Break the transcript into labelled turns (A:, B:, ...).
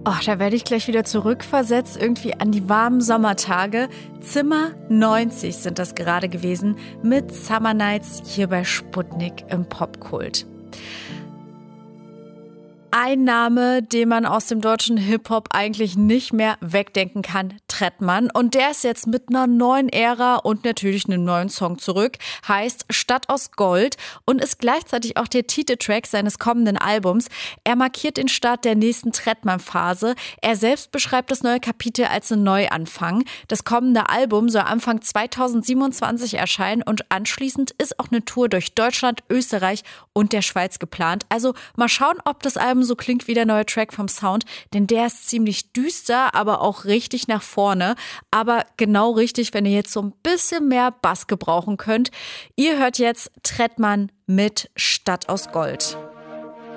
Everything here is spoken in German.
A: Oh, da werde ich gleich wieder zurückversetzt, irgendwie an die warmen Sommertage. Zimmer 90 sind das gerade gewesen mit Summer Nights hier bei Sputnik im Popkult. Ein Name, den man aus dem deutschen Hip-Hop eigentlich nicht mehr wegdenken kann, Trettmann. Und der ist jetzt mit einer neuen Ära und natürlich einem neuen Song zurück. Heißt Stadt aus Gold und ist gleichzeitig auch der Titeltrack seines kommenden Albums. Er markiert den Start der nächsten Trettmann-Phase. Er selbst beschreibt das neue Kapitel als einen Neuanfang. Das kommende Album soll Anfang 2027 erscheinen und anschließend ist auch eine Tour durch Deutschland, Österreich und der Schweiz geplant. Also mal schauen, ob das Album so klingt wie der neue Track vom Sound, denn der ist ziemlich düster, aber auch richtig nach vorne. Aber genau richtig, wenn ihr jetzt so ein bisschen mehr Bass gebrauchen könnt. Ihr hört jetzt Trettmann mit Stadt aus Gold.